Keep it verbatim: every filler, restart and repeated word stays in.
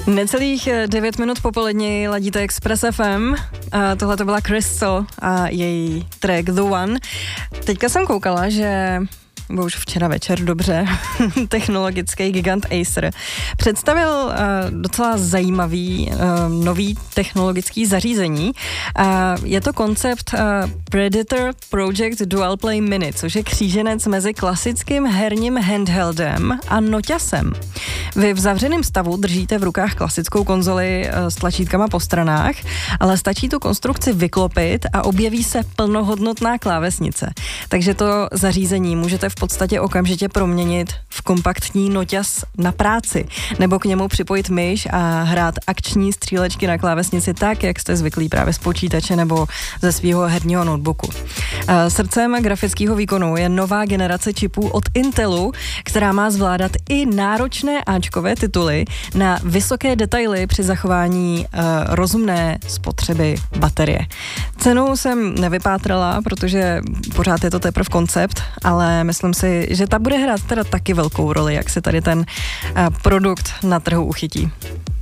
Necelých devět minut popolední ladíte Express F M. Tohle to byla Crystal a její track The One. Teďka jsem koukala, že bo už včera večer, dobře, technologický gigant Acer představil uh, docela zajímavý uh, nový technologický zařízení. Uh, je to koncept uh, Predator Project Dual Play Mini, což je kříženec mezi klasickým herním handheldem a noťasem. Vy v zavřeném stavu držíte v rukách klasickou konzoli uh, s tlačítkama po stranách, ale stačí tu konstrukci vyklopit a objeví se plnohodnotná klávesnice. Takže to zařízení můžete v podstatě okamžitě proměnit v kompaktní noťas na práci, nebo k němu připojit myš a hrát akční střílečky na klávesnici tak, jak jste zvyklí právě z počítače nebo ze svého herního notebooku. Srdcem grafického výkonu je nová generace čipů od Intelu, která má zvládat i náročné áčkové tituly na vysoké detaily při zachování uh, rozumné spotřeby baterie. Cenu jsem nevypátrala, protože pořád je to teprve koncept, ale myslím si, že ta bude hrát teda taky velkou roli, jak se tady ten uh, produkt na trhu uchytí.